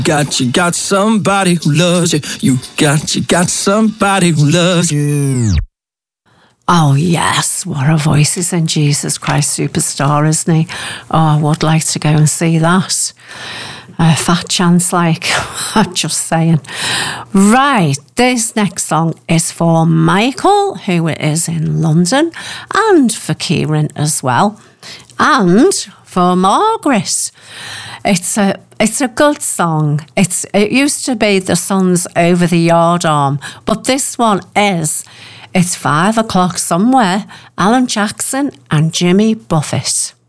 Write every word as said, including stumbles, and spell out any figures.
Got you got somebody who loves you. You got you got somebody who loves you. Oh yes, what a voice is in Jesus Christ Superstar, isn't he? Oh, I would like to go and see that. A fat chance, like, I'm just saying. Right, this next song is for Michael, who is in London, and for Kieran as well, and for Margaret. It's a it's a good song. It's it used to be The Sun's Over the Yard Arm, but this one is It's Five O'Clock Somewhere, Alan Jackson and Jimmy Buffett.